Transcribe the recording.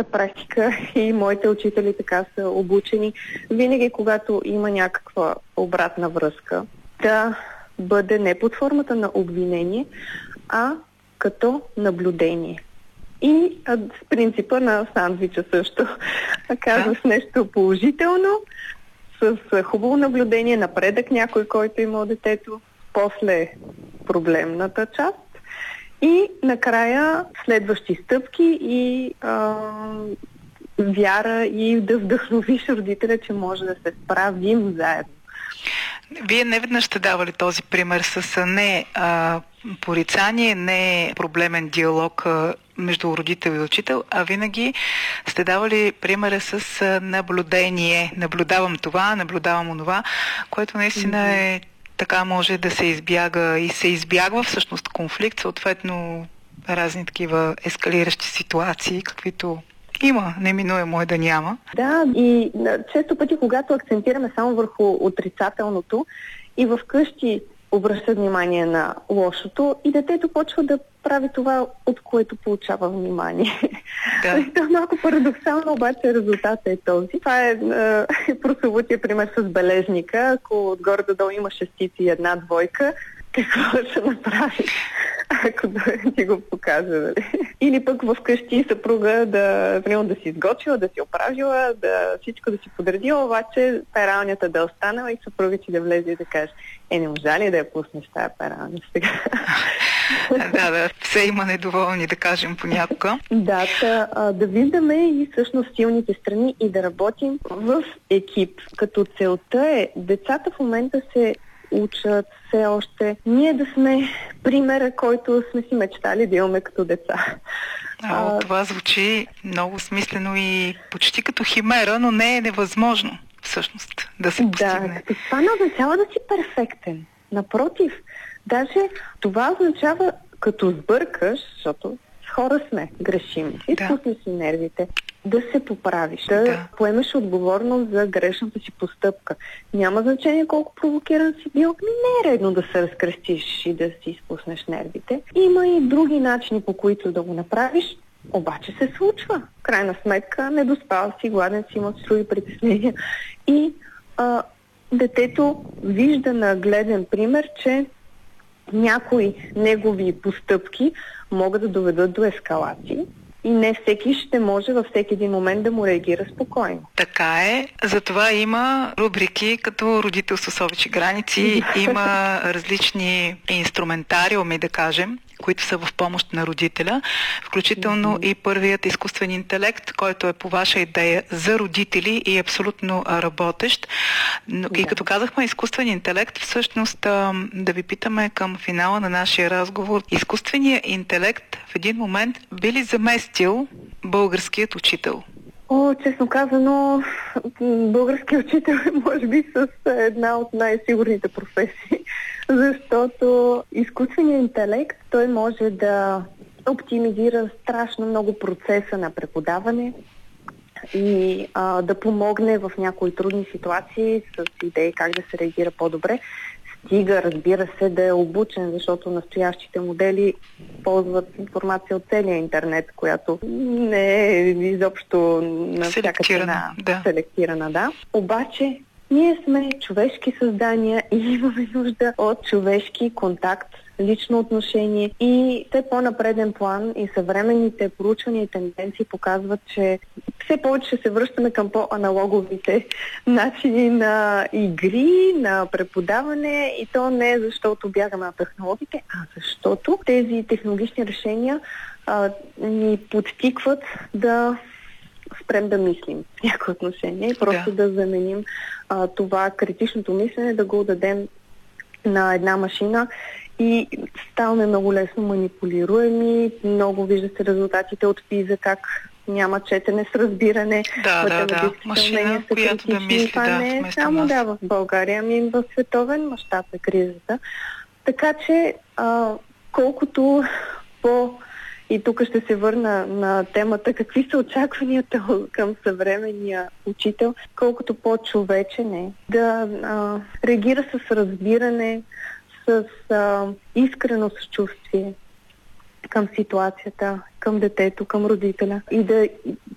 моята практика и моите учители така са обучени, винаги когато има някаква обратна връзка, да бъде не под формата на обвинение, а като наблюдение. И с принципа на сандвича също. Казваш нещо положително, с хубаво наблюдение, напредък някой, който има детето, после проблемната част и накрая следващи стъпки и вяра и да вдъхновиш родителя, че може да се справим заедно. Вие неведнъж сте давали този пример с не порицание, не проблемен диалог между родител и учител, а винаги сте давали примера с наблюдение. Наблюдавам това, наблюдавам онова, което наистина е така, може да се избяга и се избягва всъщност конфликт, съответно разни такива ескалиращи ситуации, каквито има, неминуемо е да няма. Да, и често пъти, когато акцентираме само върху отрицателното и вкъщи обръща внимание на лошото и детето почва да прави това, от което получава внимание. Да. Това е малко парадоксално, обаче резултатът е този. Това е прословутия пример с белезника. Ако отгоре додолу има шестици и една двойка, какво ще направиш, ако ти го покаже, нали? Или пък вкъщи съпруга да си изготвила, да си оправила, всичко да си подредила, обаче пералнята да останала и съпруга ти да влезе и да каже: не можа ли да я пуснеш тая пералня сега? Да, все има недоволни, да кажем понякога. Да, да виждаме и всъщност силните страни и да работим в екип. Като целта е, децата в момента се учат все още. Ние да сме примера, който сме си мечтали да имаме като деца. Това звучи много смислено и почти като химера, но не е невъзможно всъщност да се постигне. Да, това не означава да си перфектен. Напротив, даже това означава като сбъркаш, защото хора сме, грешим, изпуснеш си нервите, да се поправиш, да поемеш отговорност за грешната си постъпка. Няма значение колко провокиран си бил, не е редно да се разкрестиш и да си изпуснеш нервите. Има и други начини, по които да го направиш, обаче се случва. В крайна сметка, не доспал си, гладен си, имаш други притеснения. И детето вижда на гледен пример, че някои негови постъпки могат да доведат до ескалации и не всеки ще може във всеки един момент да му реагира спокойно. Така е. Затова има рубрики като родителство с обичи граници, има различни инструментариуми, да кажем, които са в помощ на родителя, включително и първият изкуствен интелект, който е по ваша идея за родители и абсолютно работещ. И като казахме изкуствен интелект, всъщност да ви питаме към финала на нашия разговор, изкуственият интелект в един момент би ли заместил българският учител? Честно казано, българският учител е може би с една от най-сигурните професии, защото изкуственият интелект, той може да оптимизира страшно много процеса на преподаване и да помогне в някои трудни ситуации с идеи как да се реагира по-добре. Стига, разбира се, да е обучен, защото настоящите модели ползват информация от целия интернет, която не е изобщо на всяка цена селектирана. Да. Обаче, ние сме човешки създания и имаме нужда от човешки контакт, лично отношение и все по-напреден план и съвременните проучвания и тенденции показват, че все повече ще се връщаме към по-аналоговите начини на игри, на преподаване и то не защото бягаме на технологиите, а защото тези технологични решения ни подтикват да спрем да мислим в някакво отношение и просто да заменим това критичното мислене, да го отдадем на една машина и ставаме много лесно манипулируеми, много вижда се резултатите от ПИЗа, как няма четене с разбиране, машина, която да мисли, това не е само в България, ами в световен мащаб е кризата. Така че колкото и тук ще се върна на темата какви са очакванията към съвременния учител, колкото по-човечен е, да реагира с разбиране, с искрено съчувствие към ситуацията, към детето, към родителя и да